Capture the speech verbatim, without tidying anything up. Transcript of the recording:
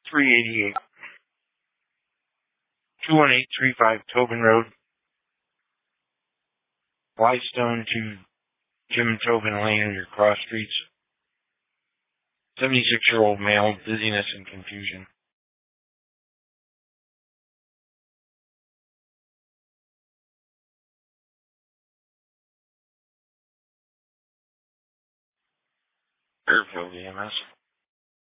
three eighty-eight. two one eight three five Tobin Road. Whitestone to Jim and Tobin Lane, your cross streets. seventy-six-year-old male, dizziness and confusion. Fairfield E M S.